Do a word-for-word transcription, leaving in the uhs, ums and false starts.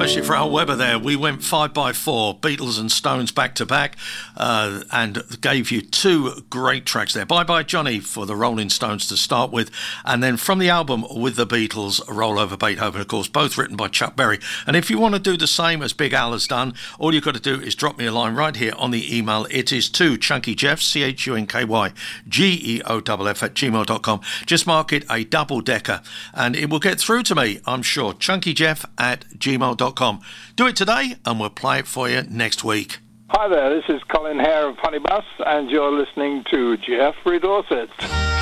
especially for Al Weber there. We went five by four, Beatles and Stones back to back, uh, and gave you two great tracks there. Bye Bye Johnny for the Rolling Stones to start with, and then from the album with the Beatles, Roll Over Beethoven, of course, both written by Chuck Berry. And if you want to do the same as Big Al has done, all you've got to do is drop me a line right here on the email. It is to Chunky Jeff, C H U N K Y G E O F F at gmail dot com. Just mark it a double decker and it will get through to me, I'm sure. chunky jeff at gmail dot com. Do it today and we'll play it for you next week. Hi there, this is Colin Hare of Honeybus and you're listening to Jeffrey Dorset.